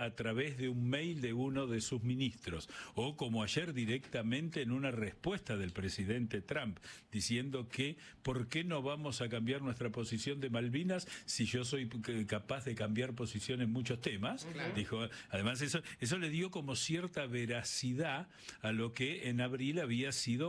a través de un mail de uno de sus ministros, o como ayer directamente en una respuesta del presidente Trump, diciendo que ¿por qué no vamos a cambiar nuestra posición de Malvinas si yo soy capaz de cambiar posición en muchos temas? Claro. Dijo, además eso le dio como cierta veracidad a lo que en abril había sido